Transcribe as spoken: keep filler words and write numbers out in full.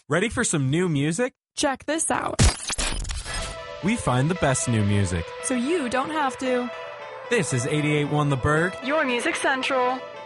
Ready for some new music? Check this out. We find the best new music, so you don't have to. This is eighty-eight point one The Berg, Your Music Central.